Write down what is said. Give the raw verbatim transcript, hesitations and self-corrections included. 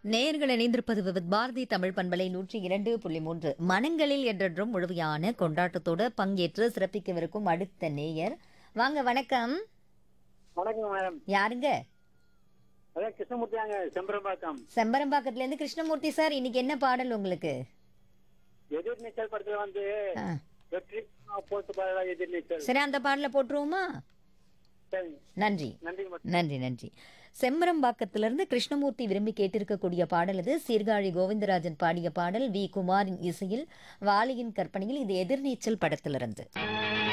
நேயர்கள் இணைந்திருப்பது விவித் பாரதி தமிழ் பண்பலை நூற்றி இரண்டு புள்ளி மூன்று மனங்களில் என்றென்றும் முழுமையான கொண்டாட்டத்தோட பங்கேற்று சிறப்பிக்கவிருக்கும் அடுத்த நேயர். வாங்க, வணக்கம். வணக்கம் மேடம். யாருங்க? அதான் கிருஷ்ணமூர்த்தியாங்க, செம்பரம்பாக்கம். செம்பரம்பாக்கத்துல இருந்து கிருஷ்ணமூர்த்தி சார், இன்னைக்கு என்ன பாடல் உங்களுக்கு? எதிர்நீச்சல் படத்துல வந்து ஆ, வெற்றி போட்டு பாடலா எதிர்நீச்சல். சரி, அந்த பாடலை போட்டுருவோமா? சரி, நன்றி நன்றி மேடம். நன்றி நன்றி. செம்பரம்பாக்கத்திலிருந்து கிருஷ்ணமூர்த்தி விரும்பி கேட்டிருக்கக்கூடிய பாடல் இது. சீர்காழி கோவிந்தராஜன் பாடிய பாடல், வி குமாரின் இசையில், வாலியின் கற்பனையில். இது எதிர்நீச்சல் படத்திலிருந்து.